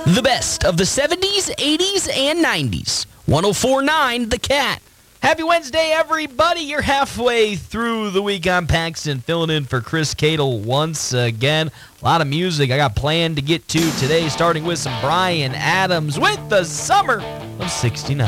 The best of the 70s, 80s, and 90s. 104.9 The Cat. Happy Wednesday, everybody. You're halfway through the week. I'm Paxton, filling in for Chris Cadle once again. A lot of music I got planned to get to today, starting with some Bryan Adams with the Summer of '69.